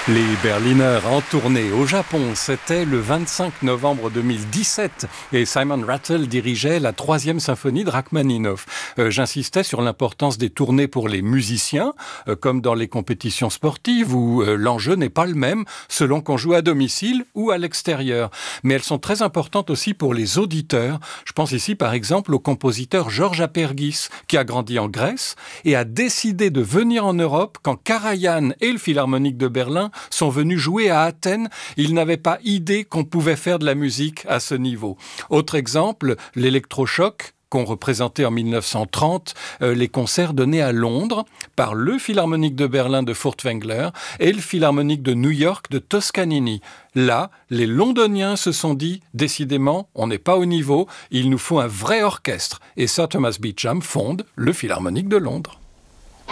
Les Berliners en tournée au Japon, c'était le 25 novembre 2017 et Simon Rattle dirigeait la 3e symphonie de Rachmaninoff. J'insistais sur l'importance des tournées pour les musiciens, comme dans les compétitions sportives où l'enjeu n'est pas le même selon qu'on joue à domicile ou à l'extérieur. Mais elles sont très importantes aussi pour les auditeurs. Je pense ici par exemple au compositeur Georges Apergis qui a grandi en Grèce et a décidé de venir en Europe quand Karajan et le Philharmonique de Berlin sont venus jouer à Athènes. Ils n'avaient pas idée qu'on pouvait faire de la musique à ce niveau. Autre exemple, l'électrochoc qu'on représentait en 1930, les concerts donnés à Londres par le Philharmonique de Berlin de Furtwängler et le Philharmonique de New York de Toscanini. Là, les Londoniens se sont dit, décidément, on n'est pas au niveau, il nous faut un vrai orchestre. Et Sir Thomas Beecham fonde le Philharmonique de Londres.